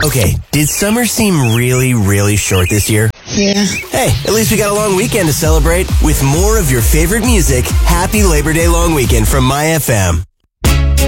Okay, did summer seem really, really short this year? Yeah. Hey, at least we got a long weekend to celebrate. With more of your favorite music, happy Labor Day long weekend from My FM.